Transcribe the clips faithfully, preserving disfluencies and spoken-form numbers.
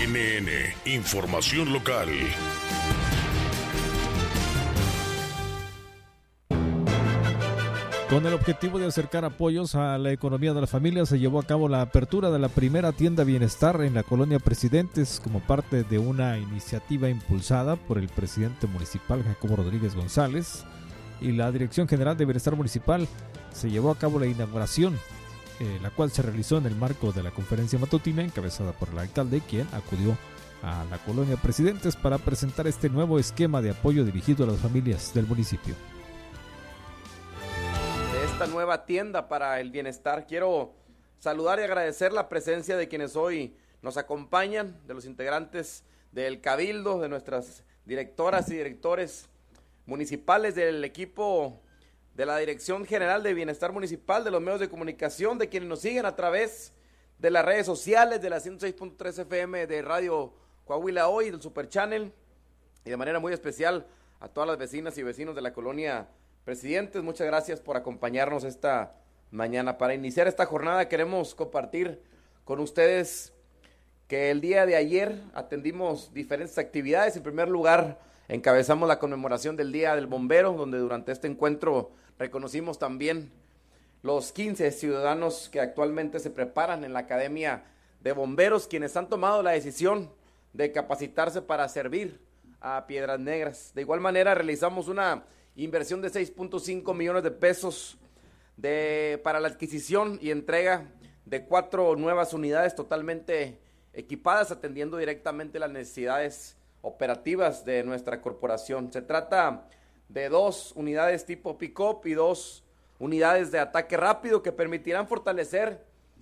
N N, información local. Con el objetivo de acercar apoyos a la economía de la familia, se llevó a cabo la apertura de la primera tienda Bienestar en la colonia Presidentes como parte de una iniciativa impulsada por el presidente municipal Jacobo Rodríguez González y la Dirección General de Bienestar Municipal. Se llevó a cabo la inauguración, eh, la cual se realizó en el marco de la conferencia matutina encabezada por el alcalde, quien acudió a la colonia Presidentes para presentar este nuevo esquema de apoyo dirigido a las familias del municipio. Esta nueva tienda para el bienestar. Quiero saludar y agradecer la presencia de quienes hoy nos acompañan, de los integrantes del Cabildo, de nuestras directoras y directores municipales, del equipo de la Dirección General de Bienestar Municipal, de los medios de comunicación, de quienes nos siguen a través de las redes sociales, de la ciento seis punto tres F M de Radio Coahuila Hoy, del Super Channel, y de manera muy especial a todas las vecinas y vecinos de la colonia Presidentes. Muchas gracias por acompañarnos esta mañana. Para iniciar esta jornada queremos compartir con ustedes que el día de ayer atendimos diferentes actividades. En primer lugar, encabezamos la conmemoración del Día del Bombero, donde durante este encuentro reconocimos también los quince ciudadanos que actualmente se preparan en la Academia de Bomberos, quienes han tomado la decisión de capacitarse para servir a Piedras Negras. De igual manera, realizamos una inversión de seis punto cinco millones de pesos de, para la adquisición y entrega de cuatro nuevas unidades totalmente equipadas, atendiendo directamente las necesidades operativas de nuestra corporación. Se trata de dos unidades tipo pick-up y dos unidades de ataque rápido que permitirán fortalecer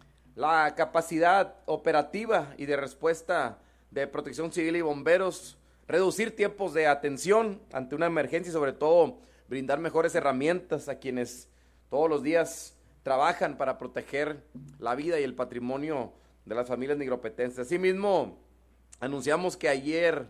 la capacidad operativa y de respuesta de Protección Civil y Bomberos, reducir tiempos de atención ante una emergencia y sobre todo brindar mejores herramientas a quienes todos los días trabajan para proteger la vida y el patrimonio de las familias nigropetenses. Asimismo, anunciamos que ayer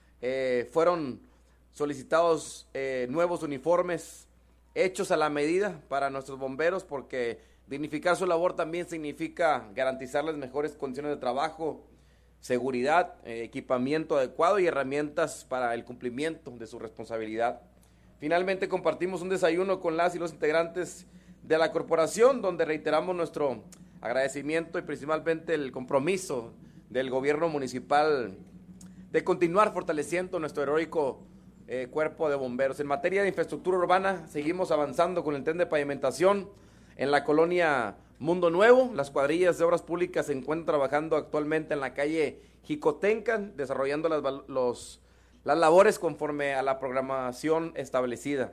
eh, fueron solicitados eh, nuevos uniformes hechos a la medida para nuestros bomberos, porque dignificar su labor también significa garantizarles mejores condiciones de trabajo, seguridad, eh, equipamiento adecuado y herramientas para el cumplimiento de su responsabilidad. Finalmente compartimos un desayuno con las y los integrantes de la corporación, donde reiteramos nuestro agradecimiento y principalmente el compromiso del gobierno municipal de continuar fortaleciendo nuestro heroico eh, cuerpo de bomberos. En materia de infraestructura urbana, seguimos avanzando con el tren de pavimentación en la colonia Mundo Nuevo. Las cuadrillas de obras públicas se encuentran trabajando actualmente en la calle Jicotencan, desarrollando las, los, las labores conforme a la programación establecida.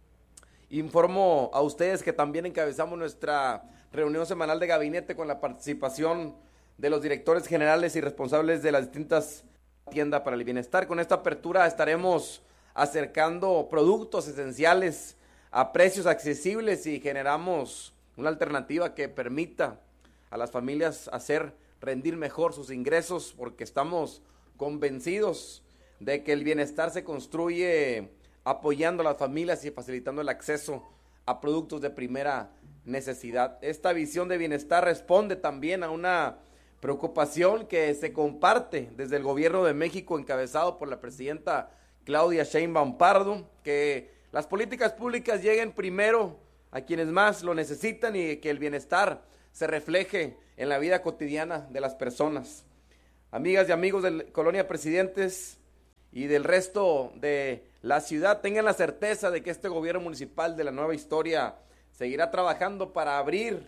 Informo a ustedes que también encabezamos nuestra reunión semanal de gabinete con la participación de los directores generales y responsables de las distintas tiendas para el bienestar. Con esta apertura estaremos acercando productos esenciales a precios accesibles y generamos una alternativa que permita a las familias hacer rendir mejor sus ingresos, porque estamos convencidos de que el bienestar se construye apoyando a las familias y facilitando el acceso a productos de primera necesidad. Esta visión de bienestar responde también a una preocupación que se comparte desde el gobierno de México, encabezado por la presidenta Claudia Sheinbaum Pardo, que las políticas públicas lleguen primero a quienes más lo necesitan y que el bienestar se refleje en la vida cotidiana de las personas. Amigas y amigos de Colonia Presidentes y del resto de la ciudad, tengan la certeza de que este gobierno municipal de la nueva historia seguirá trabajando para abrir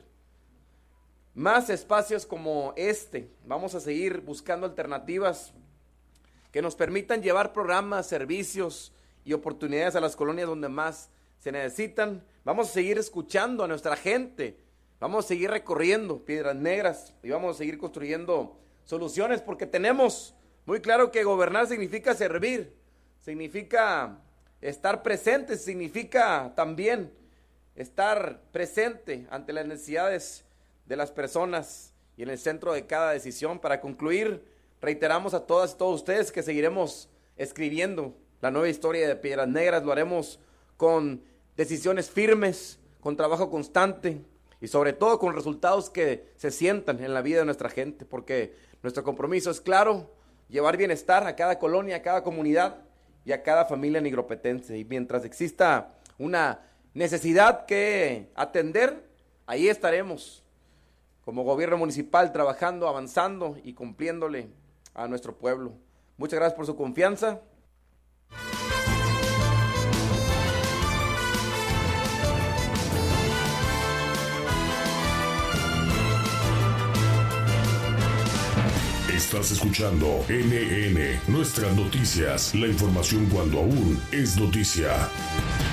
más espacios como este. Vamos a seguir buscando alternativas que nos permitan llevar programas, servicios y oportunidades a las colonias donde más se necesitan. Vamos a seguir escuchando a nuestra gente, vamos a seguir recorriendo Piedras Negras y vamos a seguir construyendo soluciones, porque tenemos muy claro que gobernar significa servir, significa estar presente, significa también estar presente ante las necesidades de las personas y en el centro de cada decisión. Para concluir, reiteramos a todas y todos ustedes que seguiremos escribiendo la nueva historia de Piedras Negras. Lo haremos con decisiones firmes, con trabajo constante y sobre todo con resultados que se sientan en la vida de nuestra gente, porque nuestro compromiso es claro: llevar bienestar a cada colonia, a cada comunidad y a cada familia nigropetense. Y mientras exista una necesidad que atender, ahí estaremos como gobierno municipal trabajando, avanzando y cumpliéndole a nuestro pueblo. Muchas gracias por su confianza. Estás escuchando N N, Nuestras Noticias, la información cuando aún es noticia.